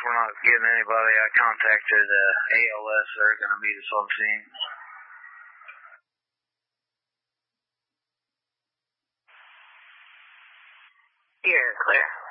we're not getting anybody. I contacted ALS. They're going to meet us on scene. You're clear.